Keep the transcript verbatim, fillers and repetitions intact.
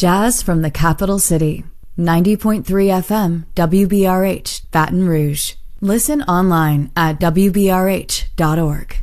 Jazz from the capital city. ninety point three F M, W B R H, Baton Rouge. Listen online at W B R H dot org.